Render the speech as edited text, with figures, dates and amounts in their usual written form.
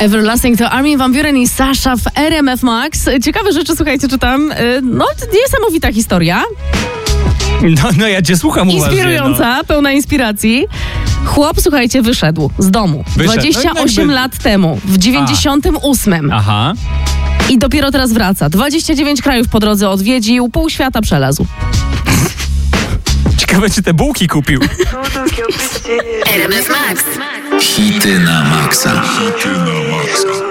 Everlasting to Armin van Buuren i Sasha w RMF Max. Ciekawe rzeczy, słuchajcie, czytam. No, niesamowita historia. No ja cię słucham uważnie. Inspirująca, pełna inspiracji. Chłop, słuchajcie, wyszedł z domu 28 lat temu, w 98. Aha. I dopiero teraz wraca. 29 krajów po drodze odwiedził, pół świata przelazł. Ciekawe, czy te bułki kupił. RMF Max. Hity na maksa.